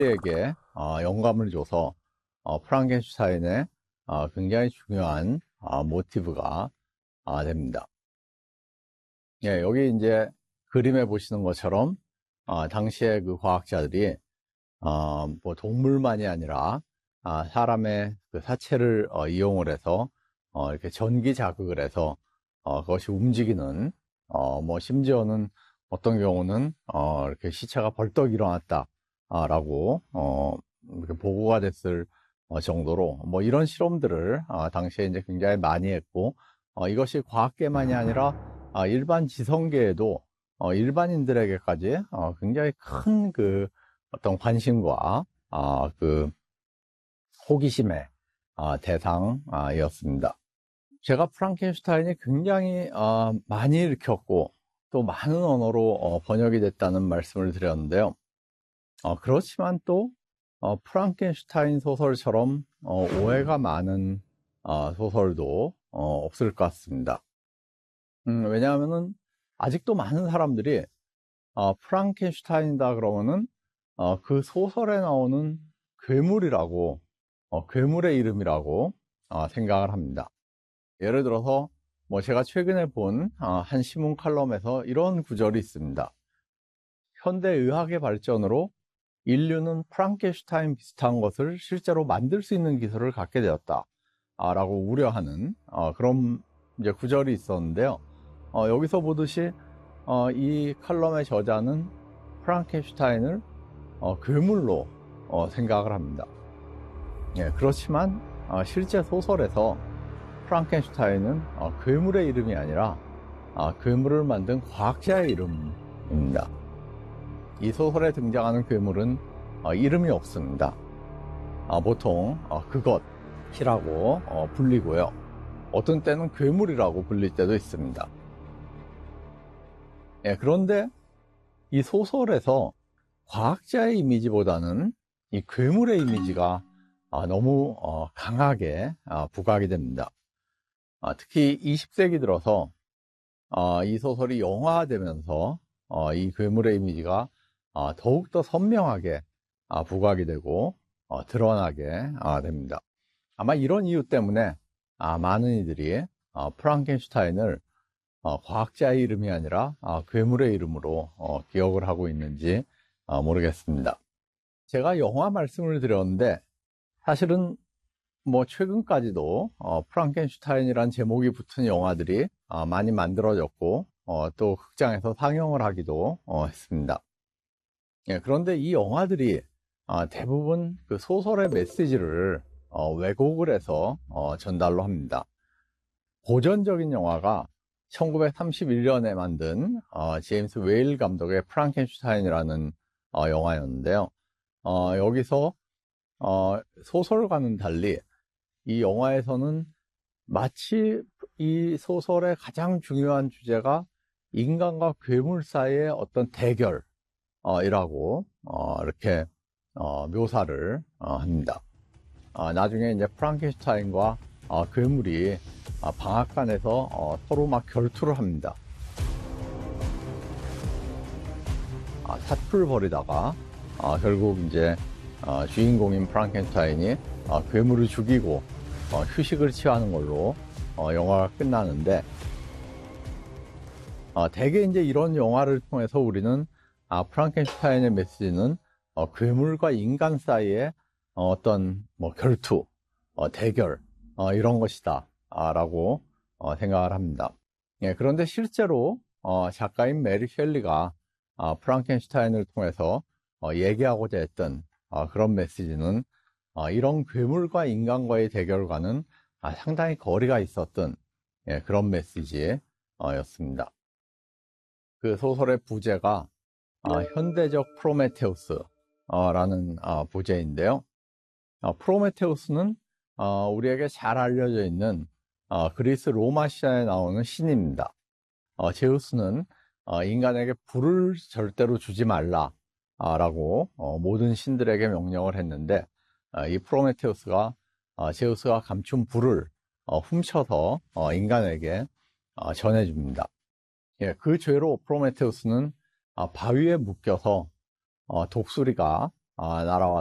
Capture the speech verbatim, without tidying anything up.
에게 어, 영감을 줘서 어, 프랑켄슈타인의 어, 굉장히 중요한 어, 모티브가 어, 됩니다. 예, 여기 이제 그림에 보시는 것처럼 어, 당시에 그 과학자들이 어, 뭐 동물만이 아니라 아, 사람의 그 사체를 어, 이용을 해서 어, 이렇게 전기 자극을 해서 어, 그것이 움직이는 어, 뭐 심지어는 어떤 경우는 어, 이렇게 시체가 벌떡 일어났다라고 어, 이렇게 보고가 됐을 어, 정도로 뭐 이런 실험들을 어, 당시에 이제 굉장히 많이 했고 어, 이것이 과학계만이 아니라 아, 일반 지성계에도 어, 일반인들에게까지 어, 굉장히 큰 그 어떤 관심과 아, 그 호기심의 아, 대상이었습니다. 제가 프랑켄슈타인이 굉장히 아, 많이 일으켰고 또 많은 언어로 어, 번역이 됐다는 말씀을 드렸는데요. 어, 그렇지만 또 어, 프랑켄슈타인 소설처럼 어, 오해가 많은 어, 소설도 어, 없을 것 같습니다. 음, 왜냐하면은 아직도 많은 사람들이 어, 프랑켄슈타인이다 그러면은 어, 그 소설에 나오는 괴물이라고 어, 괴물의 이름이라고 어, 생각을 합니다. 예를 들어서 뭐 제가 최근에 본 한 신문 칼럼에서 이런 구절이 있습니다. 현대 의학의 발전으로 인류는 프랑켄슈타인 비슷한 것을 실제로 만들 수 있는 기술을 갖게 되었다 아, 라고 우려하는 어, 그런 이제 구절이 있었는데요. 어, 여기서 보듯이 어, 이 칼럼의 저자는 프랑켄슈타인을 어, 괴물로 어, 생각을 합니다. 예, 그렇지만 어, 실제 소설에서 프랑켄슈타인은 어, 괴물의 이름이 아니라 어, 괴물을 만든 과학자의 이름입니다. 이 소설에 등장하는 괴물은 어, 이름이 없습니다. 어, 보통 어, 그것이라고 어, 불리고요. 어떤 때는 괴물이라고 불릴 때도 있습니다. 예, 그런데 이 소설에서 과학자의 이미지보다는 이 괴물의 이미지가 아, 너무 어, 강하게 아, 부각이 됩니다. 아, 특히 이십 세기 들어서 어, 이 소설이 영화화되면서 어, 이 괴물의 이미지가 어, 더욱더 선명하게 아, 부각이 되고 어, 드러나게 아, 됩니다. 아마 이런 이유 때문에 아, 많은 이들이 어, 프랑켄슈타인을 어, 과학자의 이름이 아니라 어, 괴물의 이름으로 어, 기억을 하고 있는지 어, 모르겠습니다. 제가 영화 말씀을 드렸는데 사실은 뭐 최근까지도 어, 프랑켄슈타인이란 제목이 붙은 영화들이 어, 많이 만들어졌고 어, 또 극장에서 상영을 하기도 어, 했습니다. 예, 그런데 이 영화들이 어, 대부분 그 소설의 메시지를 어, 왜곡을 해서 어, 전달로 합니다. 고전적인 영화가 천구백삼십일 년에 만든 어, 제임스 웨일 감독의 프랑켄슈타인이라는 어, 영화였는데요. 어, 여기서 어, 소설과는 달리 이 영화에서는 마치 이 소설의 가장 중요한 주제가 인간과 괴물 사이의 어떤 대결이라고 어, 이렇게 어, 묘사를 어, 합니다. 어, 나중에 이제 프랑켄슈타인과 어, 괴물이 어, 방앗간에서 어, 서로 막 결투를 합니다. 어, 사투를 벌이다가 어, 결국 이제 어, 주인공인 프랑켄슈타인이 어, 괴물을 죽이고 어, 휴식을 취하는 걸로 어, 영화가 끝나는데 어, 대개 이제 이런 영화를 통해서 우리는 아, 프랑켄슈타인의 메시지는 어, 괴물과 인간 사이의 어, 어떤 뭐 결투, 어, 대결 어, 이런 것이다 아, 라고 어, 생각을 합니다. 예, 그런데 실제로 어, 작가인 메리 셸리가 어, 프랑켄슈타인을 통해서 어, 얘기하고자 했던 어, 그런 메시지는 어, 이런 괴물과 인간과의 대결과는 아, 상당히 거리가 있었던 예, 그런 메시지였습니다. 그 소설의 부제가 어, 현대적 프로메테우스라는 어, 부제인데요. 어, 프로메테우스는 어, 우리에게 잘 알려져 있는 어, 그리스 로마 시화에 나오는 신입니다. 어, 제우스는 어, 인간에게 불을 절대로 주지 말라 아, 라고 어, 모든 신들에게 명령을 했는데 어, 이 프로메테우스가 어, 제우스가 감춘 불을 어, 훔쳐서 어, 인간에게 어, 전해줍니다. 예, 그 죄로 프로메테우스는 어, 바위에 묶여서 어, 독수리가 아, 날아와